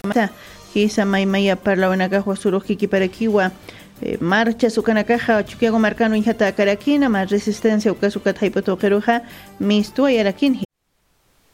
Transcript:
Kisa maymaya parlawanakajwa suruqiki para kiwa marcha sukanakaja chukiago marcano injata karakina más resistencia ukasukat haypatoqeruja mistua yarakin